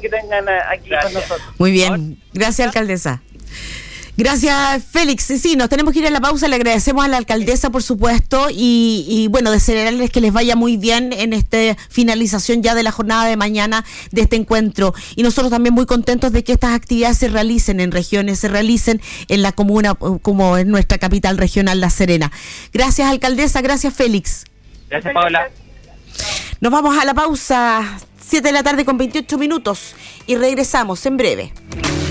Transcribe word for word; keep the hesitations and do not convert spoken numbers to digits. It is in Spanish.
que tengan aquí Gracias. con nosotros. Muy bien, gracias, alcaldesa. Gracias, Félix. Sí, nos tenemos que ir a la pausa. Le agradecemos a la alcaldesa, por supuesto, y, y bueno, desearles que les vaya muy bien en esta finalización ya de la jornada de mañana de este encuentro. Y nosotros también muy contentos de que estas actividades se realicen en regiones, se realicen en la comuna, como en nuestra capital regional, La Serena. Gracias, alcaldesa. Gracias, Félix. Gracias, Paola. Nos vamos a la pausa, siete de la tarde con veintiocho minutos, y regresamos en breve.